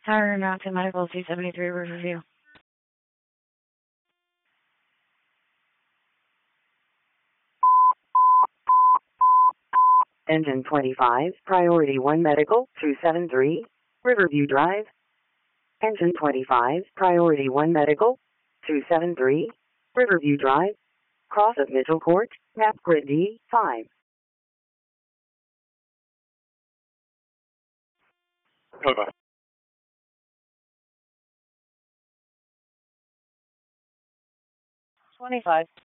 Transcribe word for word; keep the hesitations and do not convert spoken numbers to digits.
Tower Mountain Medical two seventy-three Riverview. Engine twenty-five, Priority one Medical, two seventy-three, Riverview Drive. Engine twenty-five, Priority one Medical, two seventy-three, Riverview Drive. Cross of Mitchell Court, map grid D five. Over. twenty-five.